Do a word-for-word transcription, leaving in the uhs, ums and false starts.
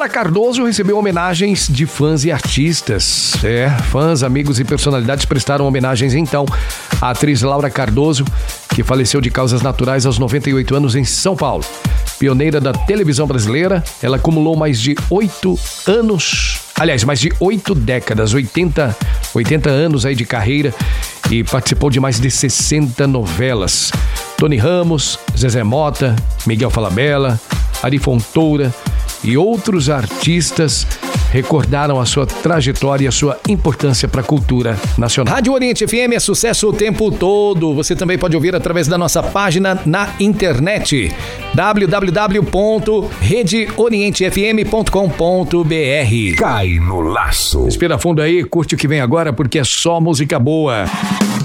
Laura Cardoso recebeu homenagens de fãs e artistas. É, fãs, amigos e personalidades prestaram homenagens então à atriz Laura Cardoso, que faleceu de causas naturais aos noventa e oito anos em São Paulo. Pioneira da televisão brasileira, ela acumulou mais de oito anos, aliás, mais de oito décadas, oitenta, oitenta anos aí de carreira e participou de mais de sessenta novelas. Tony Ramos, Zezé Mota, Miguel Falabella, Ari Fontoura e outros artistas recordaram a sua trajetória e a sua importância para a cultura nacional. Rádio Oriente F M é sucesso o tempo todo. Você também pode ouvir através da nossa página na internet w w w ponto rede oriente f m ponto com ponto b r. Cai no laço. Respira fundo aí, curte o que vem agora porque é só música boa.